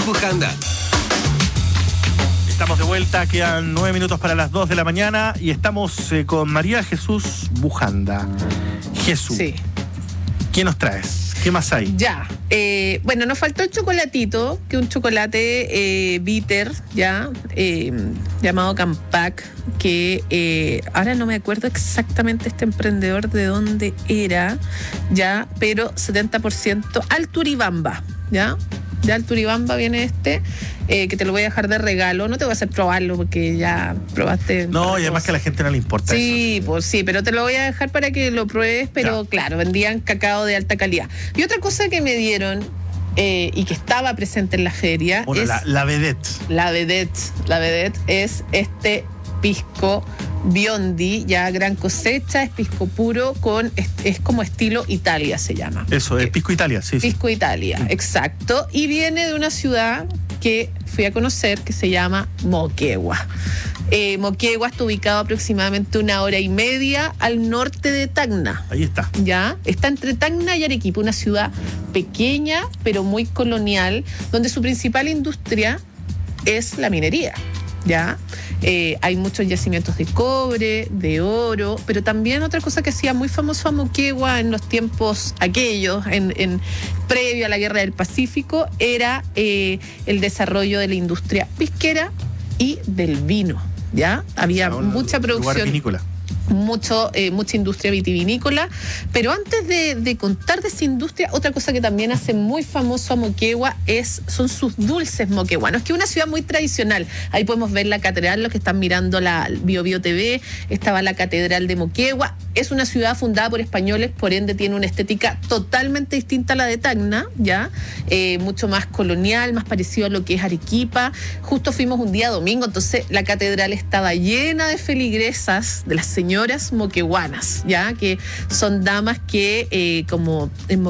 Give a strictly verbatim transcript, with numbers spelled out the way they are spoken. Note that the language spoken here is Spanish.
Jesús Bujanda. Estamos de vuelta, quedan nueve minutos para las dos de la mañana y estamos eh, con María Jesús Bujanda. Jesús, Sí. ¿qué nos traes? ¿Qué más hay? Ya. Eh, bueno, nos faltó el chocolatito, que es un chocolate eh, bitter, ya, eh, llamado Campac, que eh, ahora no me acuerdo exactamente este emprendedor de dónde era, ya, pero setenta por ciento Alturibamba, ya. De Alturibamba viene este, eh, que te lo voy a dejar de regalo. No te voy a hacer probarlo porque ya probaste. No, y además que a la gente no le importa Sí, eso. pues sí, pero te lo voy a dejar para que lo pruebes, pero Ya. claro, vendían cacao de alta calidad. Y otra cosa que me dieron eh, y que estaba presente en la feria Bueno, es la, la vedette. la vedette. La vedette es este pisco Biondi, ya gran cosecha, es pisco puro, con es, es como estilo Italia se llama. Eso, el Pisco Italia, sí. sí. Pisco Italia, Mm. exacto. Y viene de una ciudad que fui a conocer que se llama Moquegua. Eh, Moquegua está ubicado aproximadamente una hora y media al norte de Tacna. Ahí está. ¿Ya? Está entre Tacna y Arequipa, una ciudad pequeña pero muy colonial, donde su principal industria es la minería. ¿Ya? Eh, hay muchos yacimientos de cobre, de oro, pero también otra cosa que hacía muy famoso a Moquegua en los tiempos aquellos, en, en previo a la Guerra del Pacífico, era eh, el desarrollo de la industria pisquera y del vino. ¿Ya? Había O sea, un mucha lugar producción. vinícola. Mucho, eh, mucha industria vitivinícola, pero antes de, de contar de esa industria, otra cosa que también hace muy famoso a Moquegua es, son sus dulces moqueguanos, que es una ciudad muy tradicional. Ahí podemos ver la catedral, los que están mirando la Bio Bio T V, estaba la catedral de Moquegua. Es una ciudad fundada por españoles, por ende tiene una estética totalmente distinta a la de Tacna, ¿ya? Eh, mucho más colonial, más parecido a lo que es Arequipa. Justo fuimos un día domingo, entonces la catedral estaba llena de feligresas, de las señoras moqueguanas, ya, que son damas que eh, como en